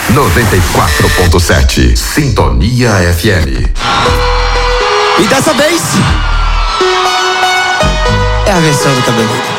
94.7 Sintonia FM. E dessa vez é a versão do Cabeleiro.